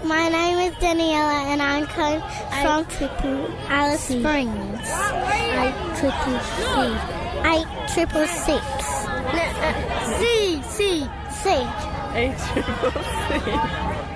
My name is Daniela, and I'm coming from Triple Alice Springs. 8666. C. 8 triple C.